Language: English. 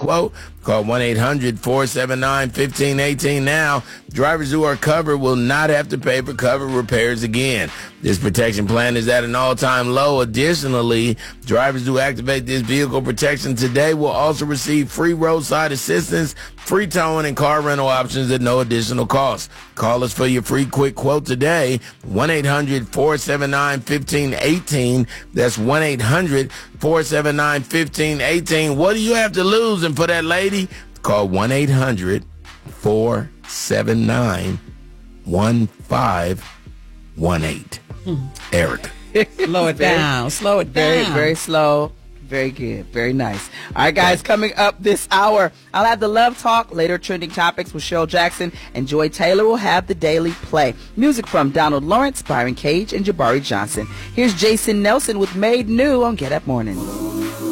quote, call 1-800-479-1518 now. Drivers who are covered will not have to pay for covered repairs again. This protection plan is at an all-time low. Additionally, drivers who activate this vehicle protection today will also receive free roadside assistance, free towing, and car rental options at no additional cost. Call us for your free quick quote today, 1-800-479-1518. That's 1-800-479-1518. What do you have to lose? And for that lady, call 1-800-479-1518. Eric. Slow it down. Slow it down. Very, very slow. Very good. Very nice. All right, guys, coming up this hour, I'll have the Love Talk, later trending topics with Cheryl Jackson, and Joy Taylor will have the Daily Play. Music from Donald Lawrence, Byron Cage, and Jabari Johnson. Here's Jason Nelson with Made New on Get Up Morning.